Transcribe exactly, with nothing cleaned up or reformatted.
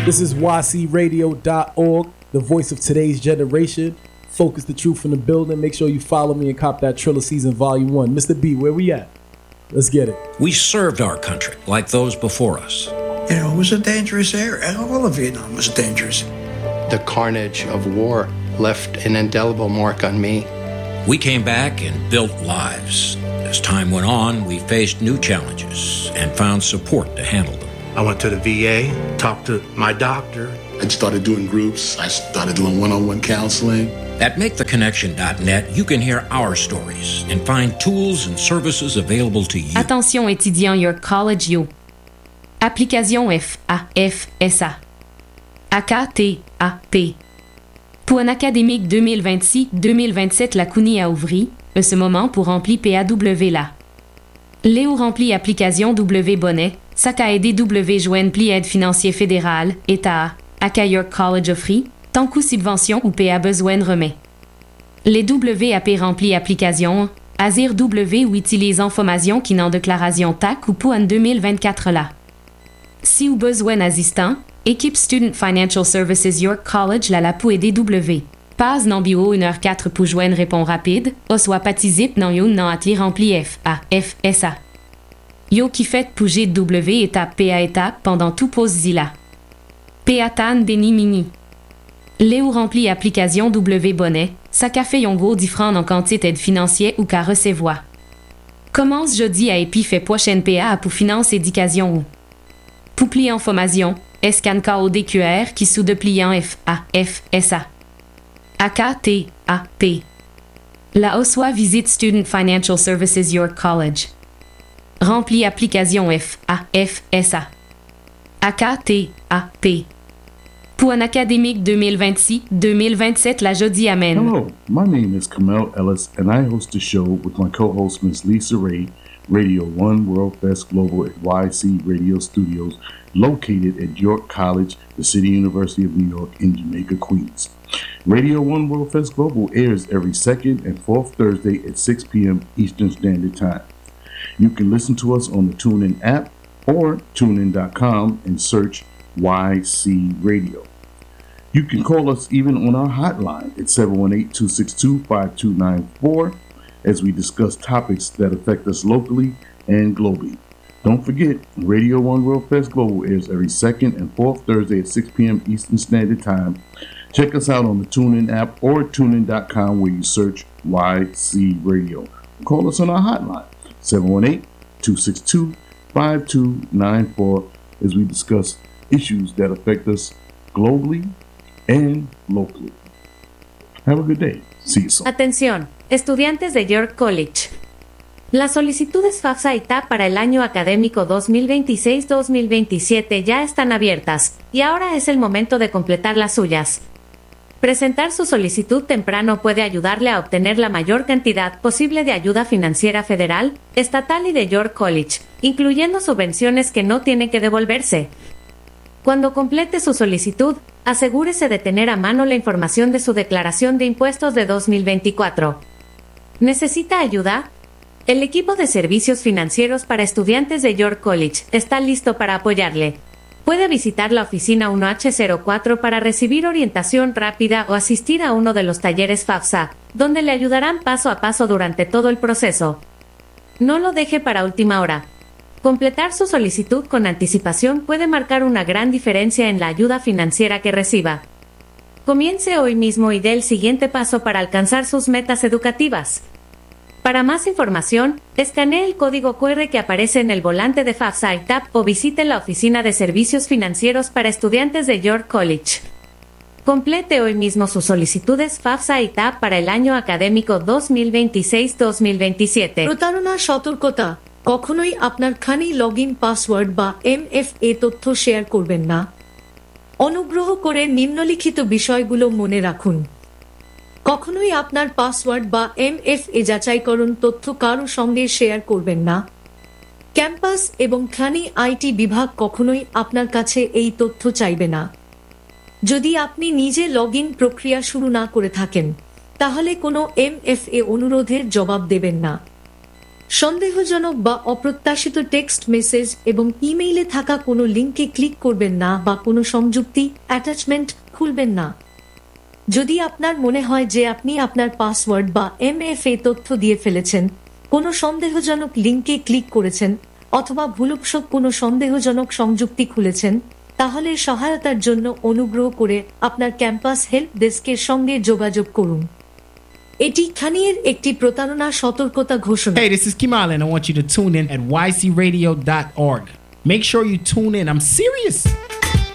This is Y C radio dot org, the voice of today's generation. Focus the truth in the building. Make sure you follow me and cop that Triller Season Volume one. Mister B, where we at? Let's get it. We served our country like those before us. You know, it was a dangerous area. All of Vietnam was dangerous. The carnage of war left an indelible mark on me. We came back and built lives. As time went on, we faced new challenges and found support to handle them. I went to the V A, talked to my doctor. I started doing groups. I started doing one-on-one counseling. At make the connection dot net, you can hear our stories and find tools and services available to you. Attention étudiants, your college yo. Application F A F S A. A K T A P. Pour un académique deux mille vingt-six deux mille vingt-sept, la C U N Y a ouvri, en ce moment pour remplir P A W là. Léo remplit application W bonnet, ça qu'a aidé W joindre pli aide financier fédéral, État, A K York College offrit, tant coup subvention ou P A besoin de remet. Les W A P remplit application, Azir W ou utilise information qui n'en déclaration T A C ou pour un deux mille vingt-quatre là. Si ou besoin assistant, équipe Student Financial Services York College la la pour aider W. Pas non bio une heure quatre pour joindre répond rapide, ou soit patizip non yo non atli rempli F A F S A. Yo qui fait pour G W étape P A étape pendant tout pause zila. P A tan béni mini. Léo remplit application W bonnet, ça qu'a fait yongo différent en quantité de financier ou qu'à recevoir. Commence jeudi à épi fait prochaine P A pour finance éducation ou. Pour plier information, escan K O D Q R qui sous de pliant F A F S A. A K T A P. La Oswa visite Student Financial Services York College. Remplis application F A F S A. A K T A P. Pour un académique deux mille vingt-six deux mille vingt-sept, la jeudi amène. Hello, my name is Kamel Ellis and I host a show with my co-host Miss Lisa Ray, Radio one World Fest Global at Y C Radio Studios, located at York College, the City University of New York in Jamaica, Queens. Radio one World Fest Global airs every second and fourth Thursday at six p.m. Eastern Standard Time. You can listen to us on the TuneIn app or tune in dot com and search Y C Radio. You can call us even on our hotline at seven one eight, two six two, five two nine four as we discuss topics that affect us locally and globally. Don't forget, Radio one World Fest Global airs every second and fourth Thursday at six p.m. Eastern Standard Time. Check us out on the TuneIn app or tune in dot com where you search Y C Radio. Call us on our hotline, seven one eight, two six two, five two nine four, as we discuss issues that affect us globally and locally. Have a good day. See you soon. Atención, estudiantes de York College. Las solicitudes FAFSA y T A P para el año académico dos mil veintiséis dos mil veintisiete ya están abiertas, y ahora es el momento de completar las suyas. Presentar su solicitud temprano puede ayudarle a obtener la mayor cantidad posible de ayuda financiera federal, estatal y de York College, incluyendo subvenciones que no tienen que devolverse. Cuando complete su solicitud, asegúrese de tener a mano la información de su declaración de impuestos de dos mil veinticuatro. ¿Necesita ayuda? El equipo de servicios financieros para estudiantes de York College está listo para apoyarle. Puede visitar la oficina uno H cero cuatro para recibir orientación rápida o asistir a uno de los talleres FAFSA, donde le ayudarán paso a paso durante todo el proceso. No lo deje para última hora. Completar su solicitud con anticipación puede marcar una gran diferencia en la ayuda financiera que reciba. Comience hoy mismo y dé el siguiente paso para alcanzar sus metas educativas. Para más información, escanee el código Q R que aparece en el volante de FAFSA y T A P o visite la oficina de servicios financieros para estudiantes de York College. Complete hoy mismo sus solicitudes FAFSA y T A P para el año académico dos mil veintiséis dos mil veintisiete. প্রতারণা সতর্কতা কখনোই আপনার খানি login password বা M F এ তথ্য share করবেন না। অনুগ্রহ করে নিম্নলিখিত বিষয়গুলো মনে রাখুন। কখনোই আপনার পাসওয়ার্ড বা এম এফ এ যাচাইকরণ তথ্য কারো সঙ্গে শেয়ার করবেন না। ক্যাম্পাস এবং খানি আইটি বিভাগ কখনোই আপনার কাছে এই তথ্য চাইবে না। যদি আপনি নিজে লগইন প্রক্রিয়া শুরু না করে থাকেন, তাহলে কোনো এম এফ এ অনুরোধের জবাব দেবেন না। সন্দেহজনক বা অপ্রত্যাশিত টেক্সট মেসেজ এবং ইমেইলে থাকা কোনো লিঙ্কে ক্লিক করবেন না বা কোনো সংযুক্তি অ্যাটাচমেন্ট খুলবেন না। যদি আপনার মনে হয় যে আপনি আপনার পাসওয়ার্ড বা এমএফএ তথ্য দিয়ে ফেলেছেন, কোনো সন্দেহজনক লিঙ্কে ক্লিক করেছেন অথবা ভুলবশত কোনো সন্দেহজনক সংযুক্তি খুলেছেন, তাহলে সহায়তার জন্য অনুগ্রহ করে আপনার ক্যাম্পাস হেল্প ডেস্কের সঙ্গে যোগাযোগ করুন। এটি খানিয়ের একটি প্রতারণা সতর্কতা ঘোষণা। Hey, this is Kimal and I want you to tune in at y c radio dot org. Make sure you tune in. I'm serious.